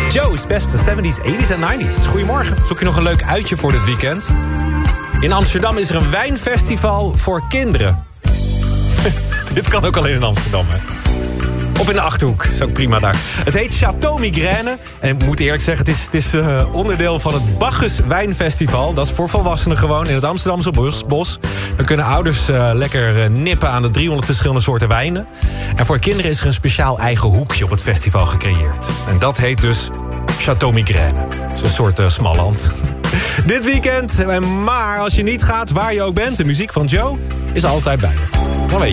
Joe's beste 70s, 80s en 90s. Goedemorgen. Zoek je nog een leuk uitje voor dit weekend? In Amsterdam is er een wijnfestival voor kinderen. Dit kan ook alleen in Amsterdam, hè? Of in de Achterhoek, is ook prima daar. Het heet Château Migraine. En ik moet eerlijk zeggen, het is onderdeel van het Bacchus Wijnfestival. Dat is voor volwassenen gewoon in het Amsterdamse bos. Dan kunnen ouders lekker nippen aan de 300 verschillende soorten wijnen. En voor kinderen is er een speciaal eigen hoekje op het festival gecreëerd. En dat heet dus Château Migraine. Het is een soort smalland. Dit weekend, maar als je niet gaat, waar je ook bent, de muziek van Joe is altijd bij je.